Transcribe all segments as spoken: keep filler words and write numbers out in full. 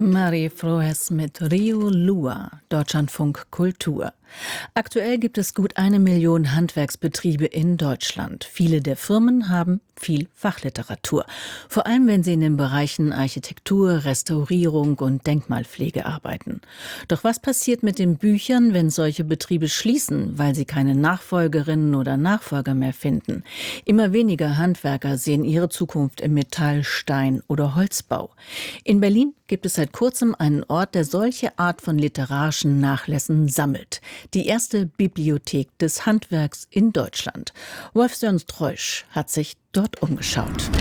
Marie Frohes mit Rio Lua, Deutschlandfunk Kultur. Aktuell gibt es gut eine Million Handwerksbetriebe in Deutschland. Viele der Firmen haben viel Fachliteratur, vor allem wenn sie in den Bereichen Architektur, Restaurierung und Denkmalpflege arbeiten. Doch was passiert mit den Büchern, wenn solche Betriebe schließen, weil sie keine Nachfolgerinnen oder Nachfolger mehr finden? Immer weniger Handwerker sehen ihre Zukunft im Metall-, Stein- oder Holzbau. In Berlin gibt es seit kurzem einen Ort, der solche Art von literarischen Nachlässen sammelt. Die erste Bibliothek des Handwerks in Deutschland. Wolf-Sören Streusch hat sich dort umgeschaut.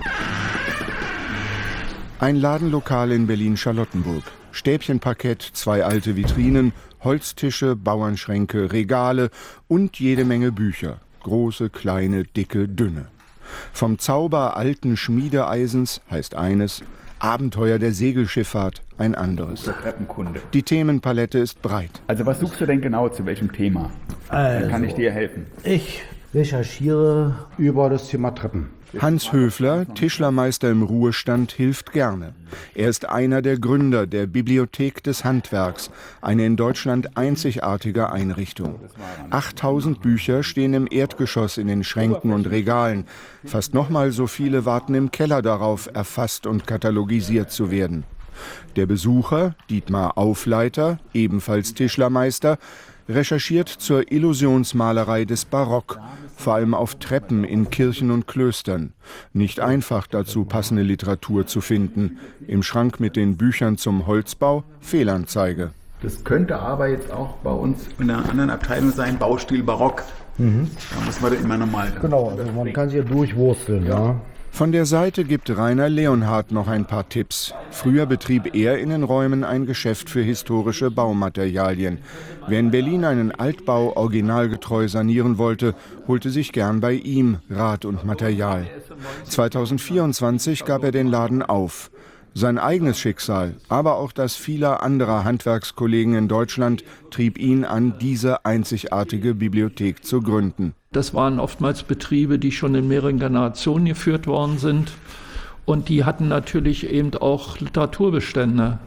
Ein Ladenlokal in Berlin-Charlottenburg. Stäbchenparkett, zwei alte Vitrinen, Holztische, Bauernschränke, Regale und jede Menge Bücher. Große, kleine, dicke, dünne. Vom Zauber alten Schmiedeeisens heißt eines, Abenteuer der Segelschifffahrt ein anderes. Treppenkunde. Die Themenpalette ist breit. Also was suchst du denn genau zu welchem Thema? Also, Dann kann ich dir helfen. Ich recherchiere über das Thema Treppen. Hans Höfler, Tischlermeister im Ruhestand, hilft gerne. Er ist einer der Gründer der Bibliothek des Handwerks, eine in Deutschland einzigartige Einrichtung. achttausend Bücher stehen im Erdgeschoss in den Schränken und Regalen. Fast nochmal so viele warten im Keller darauf, erfasst und katalogisiert zu werden. Der Besucher, Dietmar Aufleiter, ebenfalls Tischlermeister, recherchiert zur Illusionsmalerei des Barock, vor allem auf Treppen in Kirchen und Klöstern. Nicht einfach dazu passende Literatur zu finden. Im Schrank mit den Büchern zum Holzbau Fehlanzeige. Das könnte aber jetzt auch bei uns in einer anderen Abteilung sein, Baustil Barock. Mhm. Da muss man dann immer nochmal... Genau, also man kann sich ja durchwursteln, ja. ja. Von der Seite gibt Rainer Leonhardt noch ein paar Tipps. Früher betrieb er in den Räumen ein Geschäft für historische Baumaterialien. Wer in Berlin einen Altbau originalgetreu sanieren wollte, holte sich gern bei ihm Rat und Material. zweitausendvierundzwanzig gab er den Laden auf. Sein eigenes Schicksal, aber auch das vieler anderer Handwerkskollegen in Deutschland trieb ihn an, diese einzigartige Bibliothek zu gründen. Das waren oftmals Betriebe, die schon in mehreren Generationen geführt worden sind. Und die hatten natürlich eben auch Literaturbestände.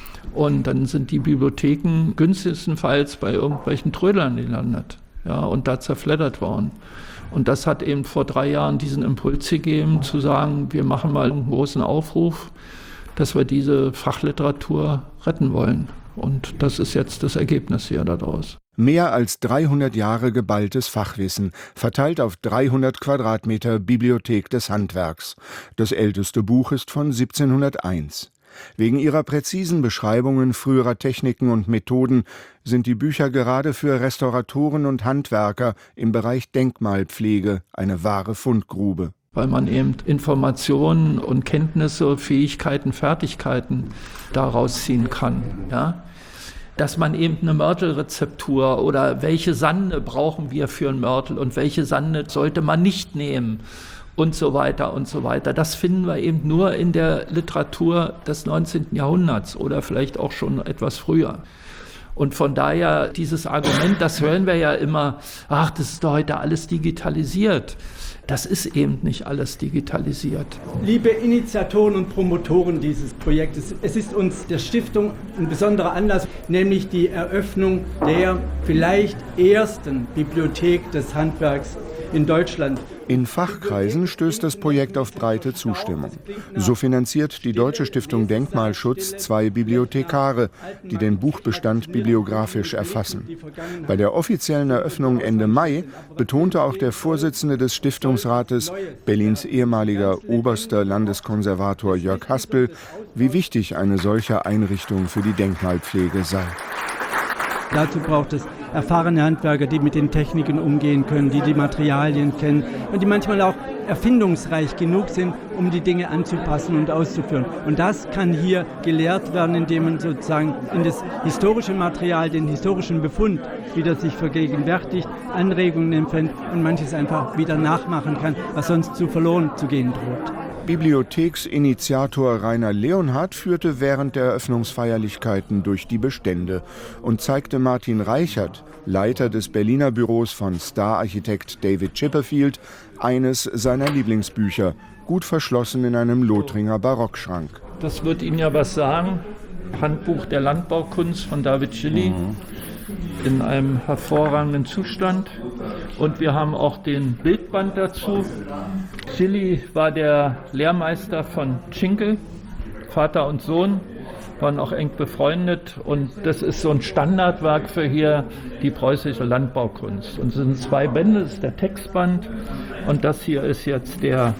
Und dann sind die Bibliotheken günstigstenfalls bei irgendwelchen Trödlern gelandet. Ja, und da zerfleddert worden. Und das hat eben vor drei Jahren diesen Impuls gegeben, zu sagen, wir machen mal einen großen Aufruf, dass wir diese Fachliteratur retten wollen. Und das ist jetzt das Ergebnis hier daraus. Mehr als dreihundert Jahre geballtes Fachwissen, verteilt auf dreihundert Quadratmeter Bibliothek des Handwerks. Das älteste Buch ist von siebzehnhunderteins. Wegen ihrer präzisen Beschreibungen früherer Techniken und Methoden sind die Bücher gerade für Restauratoren und Handwerker im Bereich Denkmalpflege eine wahre Fundgrube. Weil man eben Informationen und Kenntnisse, Fähigkeiten, Fertigkeiten daraus ziehen kann. Ja? Dass man eben eine Mörtelrezeptur oder welche Sande brauchen wir für einen Mörtel und welche Sande sollte man nicht nehmen und so weiter und so weiter. Das finden wir eben nur in der Literatur des neunzehnten Jahrhunderts oder vielleicht auch schon etwas früher. Und von daher dieses Argument, das hören wir ja immer, ach, das ist doch heute alles digitalisiert. Das ist eben nicht alles digitalisiert. Liebe Initiatoren und Promotoren dieses Projektes, es ist uns der Stiftung ein besonderer Anlass, nämlich die Eröffnung der vielleicht ersten Bibliothek des Handwerks in Deutschland. In Fachkreisen stößt das Projekt auf breite Zustimmung. So finanziert die Deutsche Stiftung Denkmalschutz zwei Bibliothekare, die den Buchbestand bibliografisch erfassen. Bei der offiziellen Eröffnung Ende Mai betonte auch der Vorsitzende des Stiftungsrates, Berlins ehemaliger oberster Landeskonservator Jörg Haspel, wie wichtig eine solche Einrichtung für die Denkmalpflege sei. Dazu braucht es erfahrene Handwerker, die mit den Techniken umgehen können, die die Materialien kennen und die manchmal auch erfindungsreich genug sind, um die Dinge anzupassen und auszuführen. Und das kann hier gelehrt werden, indem man sozusagen in das historische Material, den historischen Befund wieder sich vergegenwärtigt, Anregungen empfängt und manches einfach wieder nachmachen kann, was sonst zu verloren zu gehen droht. Bibliotheksinitiator Rainer Leonhardt führte während der Eröffnungsfeierlichkeiten durch die Bestände und zeigte Martin Reichert, Leiter des Berliner Büros von Star-Architekt David Chipperfield, eines seiner Lieblingsbücher, gut verschlossen in einem Lothringer Barockschrank. Das wird Ihnen ja was sagen. Handbuch der Landbaukunst von David Schilly mhm. in einem hervorragenden Zustand. Und wir haben auch den Bildband dazu. Schilly war der Lehrmeister von Schinkel, Vater und Sohn, waren auch eng befreundet. Und das ist so ein Standardwerk für hier die preußische Landbaukunst. Und es sind zwei Bände, das ist der Textband und das hier ist jetzt der...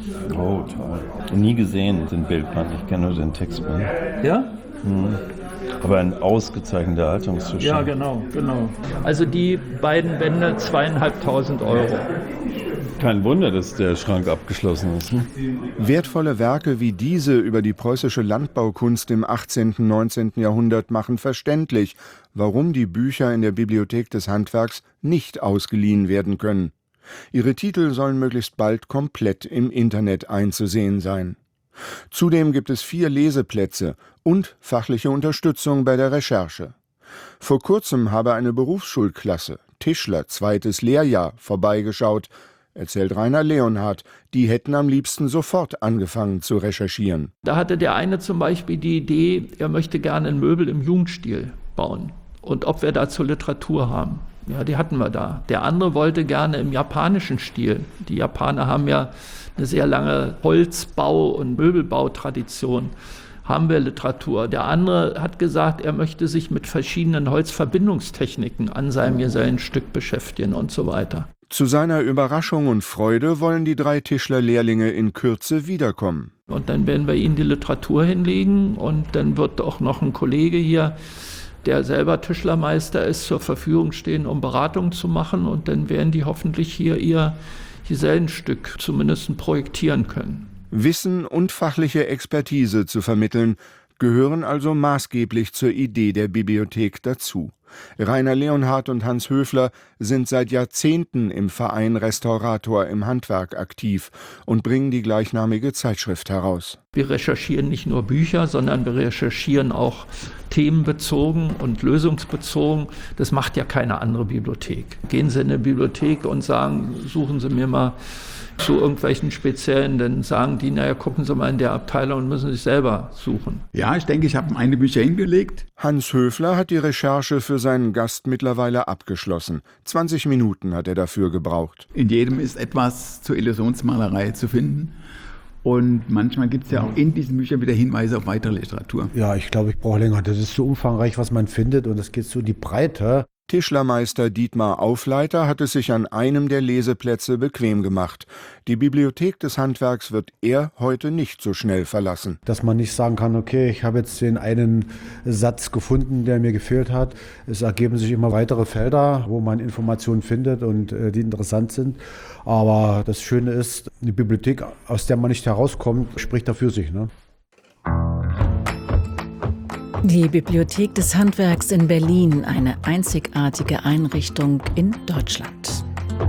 Oh, toll. Nie gesehen, den Bildband, ich kenne nur den Textband. Ja? Mhm. Aber ein ausgezeichneter Haltungszustand. Ja, genau, genau. Also die beiden Bände, zweieinhalbtausend Euro. Kein Wunder, dass der Schrank abgeschlossen ist. Ne? Wertvolle Werke wie diese über die preußische Landbaukunst im achtzehnten, neunzehnten Jahrhundert machen verständlich, warum die Bücher in der Bibliothek des Handwerks nicht ausgeliehen werden können. Ihre Titel sollen möglichst bald komplett im Internet einzusehen sein. Zudem gibt es vier Leseplätze und fachliche Unterstützung bei der Recherche. Vor kurzem habe eine Berufsschulklasse, Tischler, zweites Lehrjahr, vorbeigeschaut, erzählt Rainer Leonhardt, die hätten am liebsten sofort angefangen zu recherchieren. Da hatte der eine zum Beispiel die Idee, er möchte gerne ein Möbel im Jugendstil bauen und ob wir dazu Literatur haben. Ja, die hatten wir da. Der andere wollte gerne im japanischen Stil. Die Japaner haben ja eine sehr lange Holzbau- und Möbelbautradition. Haben wir Literatur. Der andere hat gesagt, er möchte sich mit verschiedenen Holzverbindungstechniken an seinem Gesellenstück beschäftigen und so weiter. Zu seiner Überraschung und Freude wollen die drei Tischlerlehrlinge in Kürze wiederkommen. Und dann werden wir ihnen die Literatur hinlegen und dann wird auch noch ein Kollege hier, der selber Tischlermeister ist, zur Verfügung stehen, um Beratungen zu machen. Und dann werden die hoffentlich hier ihr Gesellenstück zumindest projektieren können. Wissen und fachliche Expertise zu vermitteln, gehören also maßgeblich zur Idee der Bibliothek dazu. Rainer Leonhardt und Hans Höfler sind seit Jahrzehnten im Verein Restaurator im Handwerk aktiv und bringen die gleichnamige Zeitschrift heraus. Wir recherchieren nicht nur Bücher, sondern wir recherchieren auch themenbezogen und lösungsbezogen. Das macht ja keine andere Bibliothek. Gehen Sie in eine Bibliothek und sagen, suchen Sie mir mal zu irgendwelchen Speziellen, dann sagen die, naja, gucken Sie mal in der Abteilung und müssen sich selber suchen. Ja, ich denke, ich habe meine Bücher hingelegt. Hans Höfler hat die Recherche für seinen Gast mittlerweile abgeschlossen. zwanzig Minuten hat er dafür gebraucht. In jedem ist etwas zur Illusionsmalerei zu finden. Und manchmal gibt es ja auch in diesen Büchern wieder Hinweise auf weitere Literatur. Ja, ich glaube, ich brauche länger. Das ist so umfangreich, was man findet, und es geht so in die Breite. Tischlermeister Dietmar Aufleiter hat es sich an einem der Leseplätze bequem gemacht. Die Bibliothek des Handwerks wird er heute nicht so schnell verlassen. Dass man nicht sagen kann, okay, ich habe jetzt den einen Satz gefunden, der mir gefehlt hat. Es ergeben sich immer weitere Felder, wo man Informationen findet und äh, die interessant sind. Aber das Schöne ist, die Bibliothek, aus der man nicht herauskommt, spricht dafür sich, ne? Die Bibliothek des Handwerks in Berlin, eine einzigartige Einrichtung in Deutschland.